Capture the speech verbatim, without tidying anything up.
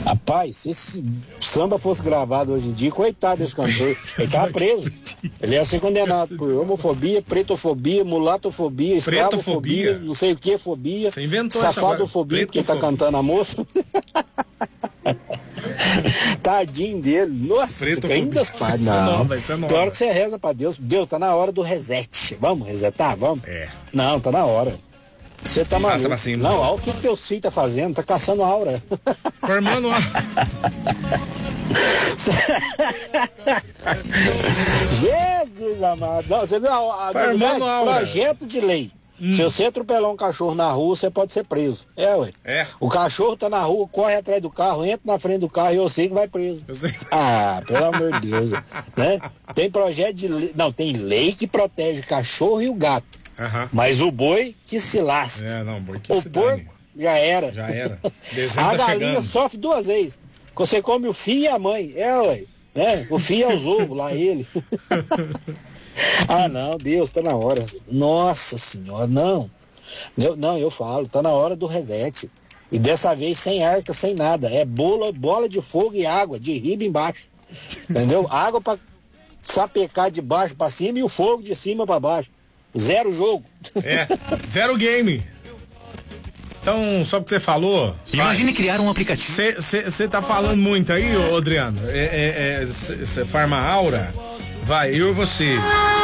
Rapaz, se esse samba fosse gravado hoje em dia, coitado desse cantor, ele tava preso. Ele ia ser condenado por homofobia, pretofobia, mulatofobia, escravofobia, não sei o que, fobia. Você inventou safadofobia, porque tá cantando a moça. Tadinho dele. Nossa, que ainda pai. Não, não tem hora que você reza pra Deus. Deus, tá na hora do reset. Vamos resetar? Vamos? É. Não, tá na hora. Você tá maluco. Assim, não, olha o que, que teu filho tá fazendo. Tá caçando aura. Formando aura. Jesus amado. Não, você viu a, a, Formando a, aura. Projeto de lei. Hum. Se você atropelar um cachorro na rua, você pode ser preso. É, ué. É. O cachorro tá na rua, corre atrás do carro, entra na frente do carro e eu sei que vai preso. Eu sei. Ah, pelo amor de Deus. Né? Tem projeto de lei. Não, tem lei que protege o cachorro e o gato. Uhum. Mas o boi que se lasque. É, não, boi que o se porco dane. já era. Já era. A tá galinha chegando. sofre duas vezes. Você come o filho e a mãe. É, ué. É, o filho é os ovos, lá ele. Ah, não, Deus, tá na hora. Nossa senhora, não. Eu, não, eu falo, tá na hora do reset. E dessa vez sem arca, sem nada. É bola, bola de fogo e água, de riba embaixo. Entendeu? Água pra sapecar de baixo pra cima e o fogo de cima pra baixo. Zero jogo. É, zero game. Então, só porque você falou. Imagine criar um aplicativo. Você tá falando muito aí, ô Adriano. É, é, é, cê, cê farma aura. Vai, eu e você.